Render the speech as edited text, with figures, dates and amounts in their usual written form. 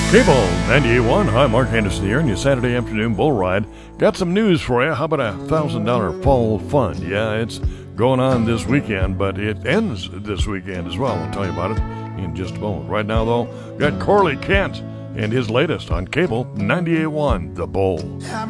Cable 98.1. Hi, Mark Anderson here, and your Saturday afternoon bull ride. Got some news for you. How about a $1,000 fall fund? Yeah, it's going on this weekend, but it ends this weekend as well. I'll tell you about it in just a moment. Right now, though, got Corley Kent and his latest on Cable 98.1, The Bull.